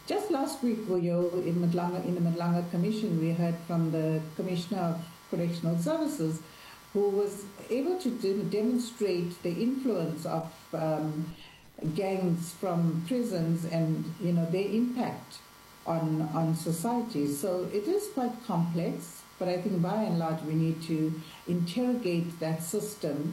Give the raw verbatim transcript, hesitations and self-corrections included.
Just last week, Vuyo, in, Madlanga, in the Madlanga Commission, we heard from the Commissioner of Correctional Services, who was able to de- demonstrate the influence of um, gangs from prisons and, you know, their impact on on society. So it is quite complex, but I think by and large we need to interrogate that system